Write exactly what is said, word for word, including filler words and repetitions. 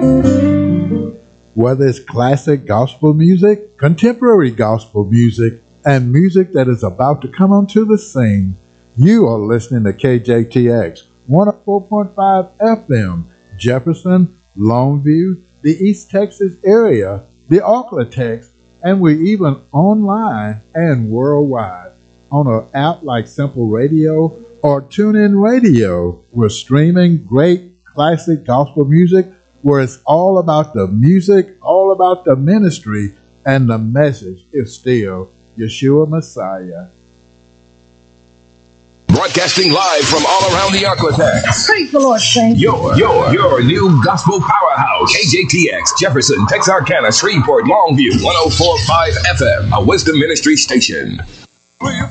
Whether it's classic gospel music, contemporary gospel music, and music that is about to come onto the scene, you are listening to K J T X one oh four point five F M, Jefferson, Longview, the East Texas area, the Arklatex, and we're even online and worldwide on an app like Simple Radio or TuneIn Radio. We're streaming great classic gospel music where it's all about the music, all about the ministry, and the message is still Yeshua Messiah. Broadcasting live from all around the Arklatex. Praise the Lord, saints. Your, your, your new gospel powerhouse. K J T X, Jefferson, Texarkana, Shreveport, Longview, one oh four point five F M, a Wisdom Ministry station.